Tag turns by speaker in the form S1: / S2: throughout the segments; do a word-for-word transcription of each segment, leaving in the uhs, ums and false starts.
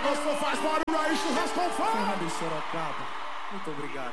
S1: Você faz barulho aí, churrasco com fogo.
S2: Fernando Sorocaba, muito obrigado.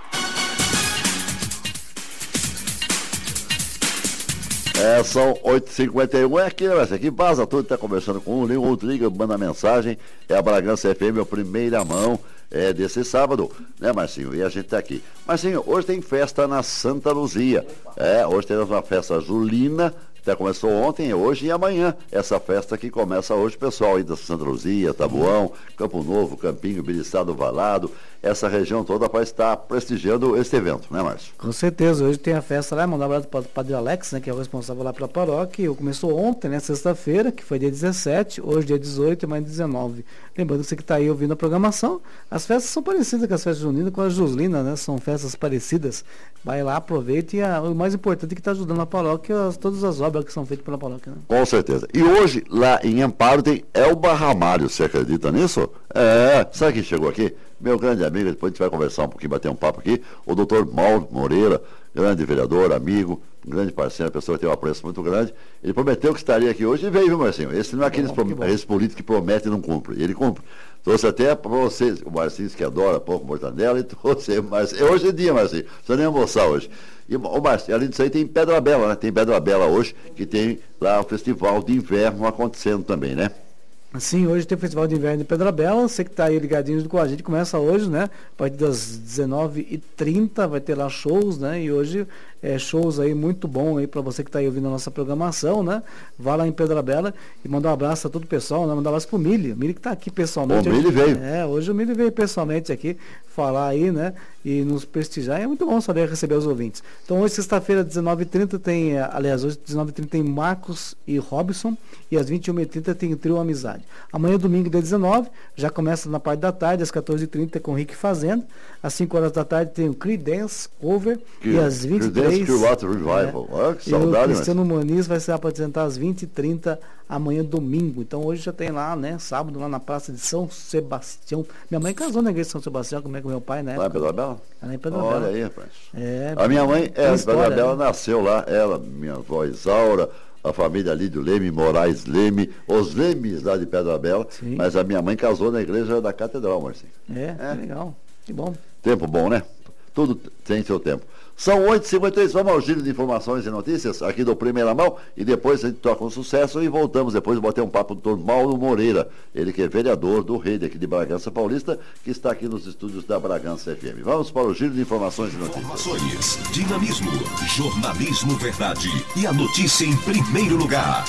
S3: É, são oito e cinquenta e um, é aqui, né, aqui vaza tudo, tá conversando com um, liga, outro liga, manda mensagem, é a Bragança F M, a primeira mão é, desse sábado, né, Marcinho? E a gente tá aqui. Marcinho, hoje tem festa na Santa Luzia, é, hoje temos uma festa julina, até começou ontem, hoje e amanhã. Essa festa que começa hoje, pessoal aí da Santa Luzia, Tabuão, Campo Novo, Campinho, Biriçá do Valado, essa região toda vai estar prestigiando esse evento, né, Márcio?
S2: Com certeza, hoje tem a festa lá, mandar um abraço para o Padre Alex, né, que é o responsável lá pela paróquia. Começou ontem, né, sexta-feira, que foi dia dezessete, hoje dia dezoito e amanhã dezenove. Lembrando que você que está aí ouvindo a programação, as festas são parecidas com as festas juninas, com a Juslina, né, são festas parecidas. Vai lá, aproveite e a, o mais importante é que está ajudando a paróquia, as, todas as obras que são feitas pela paróquia, né?
S3: Com certeza. E hoje, lá em Amparo, tem Elba Ramalho, você acredita nisso? É, sabe quem chegou aqui? Meu grande amigo, depois a gente vai conversar um pouquinho, bater um papo aqui, o doutor Mauro Moreira, grande vereador, amigo, grande parceiro, pessoa que tem um apreço muito grande. Ele prometeu que estaria aqui hoje e veio, viu, Marcinho? Esse não é aqueles
S2: bom,
S3: prom- esse político que promete e não cumpre. Ele cumpre. Trouxe até para vocês, o Marcinho que adora pouco mortandela, e trouxe, mas é hoje é dia, Marcinho, não precisa nem almoçar hoje. E o Marcinho, além disso aí, tem Pedra Bela, né? Tem Pedra Bela hoje, que tem lá o festival de inverno acontecendo também, né?
S2: Sim, hoje tem o Festival de Inverno de Pedra Bela, você que está aí ligadinho com a gente, começa hoje, né? A partir das dezenove e trinta vai ter lá shows, né? E hoje é shows aí muito bom aí para você que está aí ouvindo a nossa programação, né? Vá lá em Pedra Bela e mandar um abraço a todo o pessoal, né? Mandar um abraço pro Mili, o Mili que está aqui pessoalmente.
S3: O Mili veio.
S2: É, hoje o Mili veio pessoalmente aqui falar aí, né? E nos prestigiar, e é muito bom saber receber os ouvintes. Então hoje, sexta-feira, dezenove e trinta tem, aliás, hoje, dezenove e trinta tem Marcos e Robson, e às vinte e uma e trinta tem o Trio Amizade. Amanhã, domingo, dia dezenove, já começa na parte da tarde, às quatorze e trinta com o Rick Fazenda, às cinco horas da tarde tem o Creedence Cover, que, e às vinte e três...
S3: Clearwater Revival,
S2: é,
S3: ah, que saudade,
S2: e o Cristiano Muniz vai se apresentar às vinte e trinta amanhã, domingo. Então hoje já tem lá, né, sábado, lá na Praça de São Sebastião. Minha mãe casou na igreja de São Sebastião, como é com meu pai, né?
S3: Lá em Pedra Bela?
S2: Lá em Pedra
S3: Olha
S2: Bela.
S3: aí, rapaz.
S2: É,
S3: a minha mãe, é,
S2: história,
S3: Pedra Bela
S2: né?
S3: nasceu lá, ela, minha avó Isaura, a família ali do Leme, Moraes Leme, os Lemes lá de Pedra Bela,
S2: Sim.
S3: mas a minha mãe casou na igreja da Catedral, Marcinho.
S2: É, é, legal, que bom.
S3: Tempo bom, né? Tudo tem seu tempo. São oito e cinquenta e três, vamos ao giro de informações e notícias aqui do Primeira Mão e depois a gente toca um sucesso e voltamos depois de bater um papo com o doutor Mauro Moreira, ele que é vereador do Rede aqui de Bragança Paulista, que está aqui nos estúdios da Bragança F M. Vamos para o giro de informações e notícias.
S4: Informações, dinamismo, jornalismo verdade e a notícia em primeiro lugar.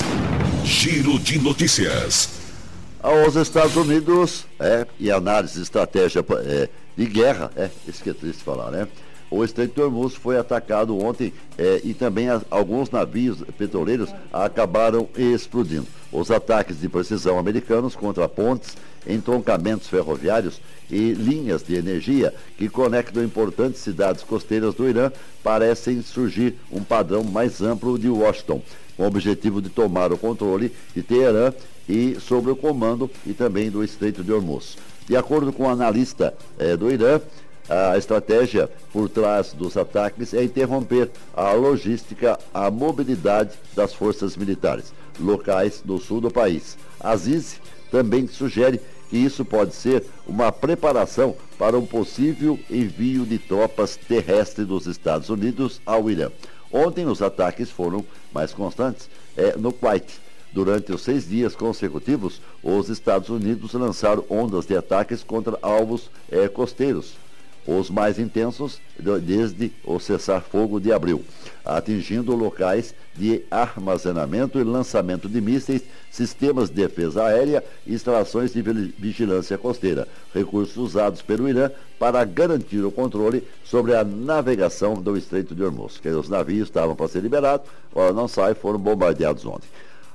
S4: Giro de notícias.
S3: Aos Estados Unidos, é, e análise de estratégia é, de guerra, é, isso que é triste falar, né? O Estreito de Hormuz foi atacado ontem é, e também a, alguns navios petroleiros acabaram explodindo. Os ataques de precisão americanos contra pontes, entroncamentos ferroviários e linhas de energia que conectam importantes cidades costeiras do Irã parecem surgir um padrão mais amplo de Washington, com o objetivo de tomar o controle de Teherã e sobre o comando e também do Estreito de Hormuz. De acordo com o analista é, do Irã, a estratégia por trás dos ataques é interromper a logística, a mobilidade das forças militares locais do sul do país. Aziz também sugere que isso pode ser uma preparação para um possível envio de tropas terrestres dos Estados Unidos ao Irã. Ontem os ataques foram mais constantes é, no Kuwait. Durante os seis dias consecutivos, os Estados Unidos lançaram ondas de ataques contra alvos é, costeiros, os mais intensos desde o cessar-fogo de abril, atingindo locais de armazenamento e lançamento de mísseis, sistemas de defesa aérea e instalações de vigilância costeira, recursos usados pelo Irã para garantir o controle sobre a navegação do Estreito de Hormuz. Que os navios estavam para ser liberados, ora não saem, foram bombardeados ontem.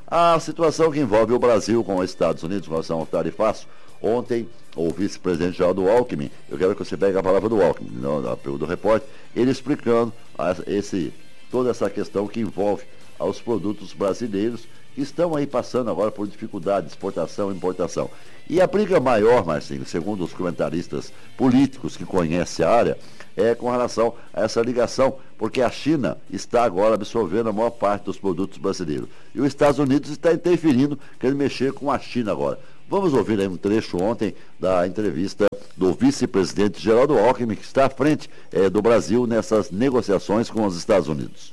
S3: A situação que envolve o Brasil com os Estados Unidos com relação ao tarifaço. Ontem, o vice-presidente Geraldo Alckmin, eu quero que você pegue a palavra do Alckmin, não, da, do repórter, ele explicando a, esse, toda essa questão que envolve aos produtos brasileiros que estão aí passando agora por dificuldade de exportação e importação. E a briga maior, Marcinho, segundo os comentaristas políticos que conhecem a área, é com relação a essa ligação, porque a China está agora absorvendo a maior parte dos produtos brasileiros. E os Estados Unidos está interferindo, querendo mexer com a China agora. Vamos ouvir aí um trecho ontem da entrevista do vice-presidente Geraldo Alckmin, que está à frente eh, do Brasil nessas negociações com os Estados Unidos.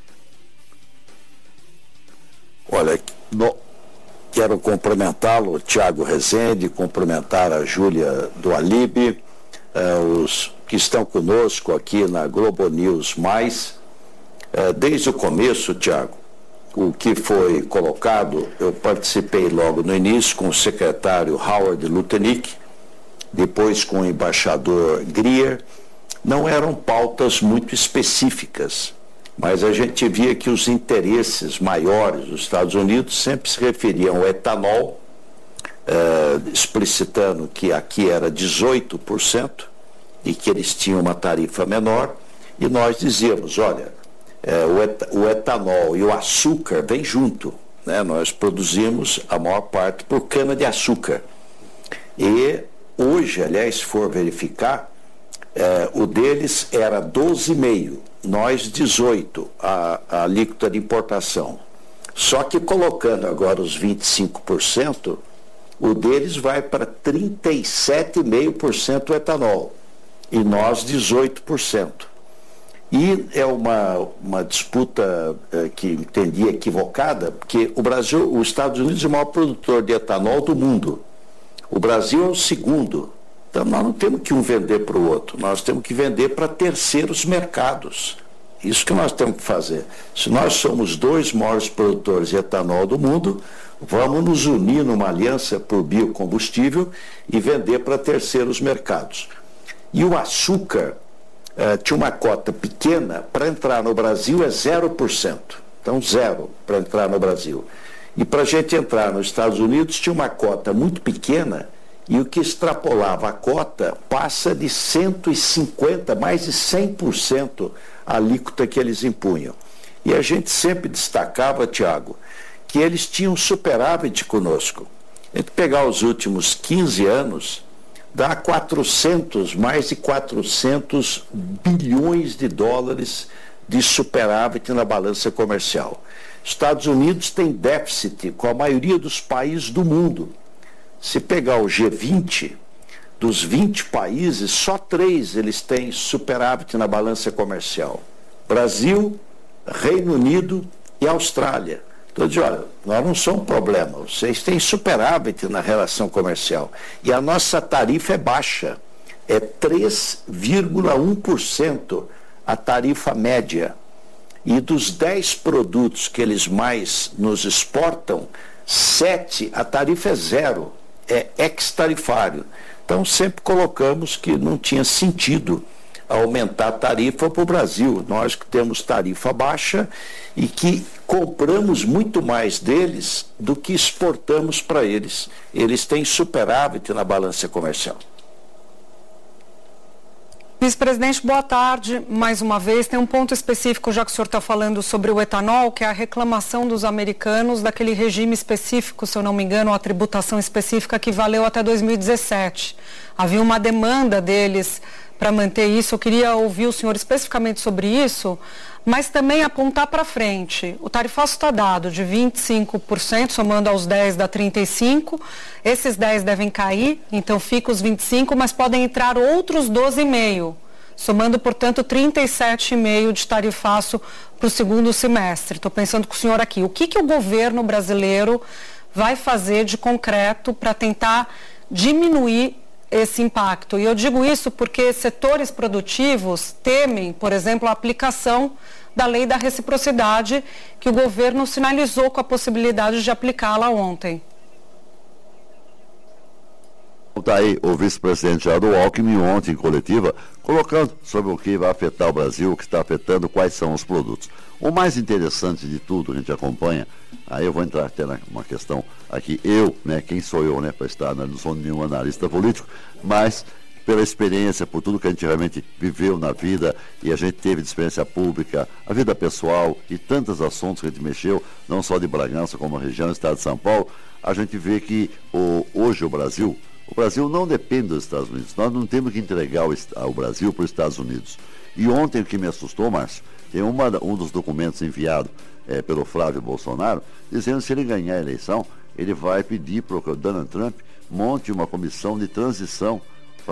S5: Olha, no, quero cumprimentá-lo, Tiago Rezende, cumprimentar a Júlia do Alibe, eh, os que estão conosco aqui na Globo News Mais. Eh, desde o começo, Tiago, o que foi colocado, eu participei logo no início com o secretário Howard Lutnick, depois com o embaixador Grier. Não eram pautas muito específicas, mas a gente via que os interesses maiores dos Estados Unidos sempre se referiam ao etanol, eh, explicitando que aqui era dezoito por cento e que eles tinham uma tarifa menor, e nós dizíamos, olha, eh, o, et o etanol e o açúcar vêm junto, né? Nós produzimos a maior parte por cana-de-açúcar. E hoje, aliás, se for verificar, eh, o deles era doze vírgula cinco, nós dezoito, a, a alíquota de importação. Só que colocando agora os vinte e cinco por cento, o deles vai para trinta e sete vírgula cinco por cento o etanol, e nós dezoito por cento. E é uma, uma disputa eh, que entendi equivocada, porque o Brasil, os Estados Unidos é o maior produtor de etanol do mundo. O Brasil é o segundo. Então nós não temos que um vender para o outro, nós temos que vender para terceiros mercados. Isso que nós temos que fazer. Se nós somos dois maiores produtores de etanol do mundo, vamos nos unir numa aliança por biocombustível e vender para terceiros mercados. E o açúcar eh, tinha uma cota pequena, para entrar no Brasil é zero por cento. Então zero para entrar no Brasil. E para a gente entrar nos Estados Unidos tinha uma cota muito pequena, e o que extrapolava a cota passa de cento e cinquenta, mais de cem por cento a alíquota que eles impunham. E a gente sempre destacava, Tiago, que eles tinham superávit conosco. A gente pegar os últimos quinze anos, dá quatrocentos, mais de quatrocentos bilhões de dólares de superávit na balança comercial. Estados Unidos tem déficit com a maioria dos países do mundo. Se pegar o G vinte, dos vinte países, só três eles têm superávit na balança comercial. Brasil, Reino Unido e Austrália. Então, eu digo, olha, nós não somos um problema, vocês têm superávit na relação comercial. E a nossa tarifa é baixa, é três vírgula um por cento a tarifa média. E dos dez produtos que eles mais nos exportam, sete, a tarifa é zero. É ex-tarifário. Então sempre colocamos que não tinha sentido aumentar a tarifa para o Brasil. Nós que temos tarifa baixa e que compramos muito mais deles do que exportamos para eles. Eles têm superávit na balança comercial.
S6: Vice-presidente, boa tarde. Mais uma vez, tem um ponto específico, já que o senhor está falando sobre o etanol, que é a reclamação dos americanos daquele regime específico, se eu não me engano, a tributação específica que valeu até dois mil e dezessete. Havia uma demanda deles para manter isso. Eu queria ouvir o senhor especificamente sobre isso, mas também apontar para frente. O tarifaço está dado de vinte e cinco por cento, somando aos dez dá trinta e cinco por cento. Esses dez devem cair, então fica os vinte e cinco por cento, mas podem entrar outros doze vírgula cinco por cento. Somando, portanto, trinta e sete vírgula cinco por cento de tarifaço para o segundo semestre. Estou pensando com o senhor aqui. O que, que o governo brasileiro vai fazer de concreto para tentar diminuir esse impacto? E eu digo isso porque setores produtivos temem, por exemplo, a aplicação da lei da reciprocidade, que o governo sinalizou com a possibilidade de aplicá-la ontem.
S3: Está aí o vice-presidente Geraldo Alckmin ontem em coletiva, colocando sobre o que vai afetar o Brasil, o que está afetando, quais são os produtos. O mais interessante de tudo, a gente acompanha, aí eu vou entrar até numa questão aqui, eu, né, quem sou eu, né, para estar, não sou nenhum analista político, mas pela experiência, por tudo que a gente realmente viveu na vida, e a gente teve de experiência pública, a vida pessoal e tantos assuntos que a gente mexeu, não só de Bragança, como a região do estado de São Paulo, a gente vê que o, hoje o Brasil, o Brasil não depende dos Estados Unidos. Nós não temos que entregar o, o Brasil para os Estados Unidos. E ontem o que me assustou, Márcio, tem uma, um dos documentos enviados é, pelo Flávio Bolsonaro, dizendo que se ele ganhar a eleição, ele vai pedir para o Donald Trump monte uma comissão de transição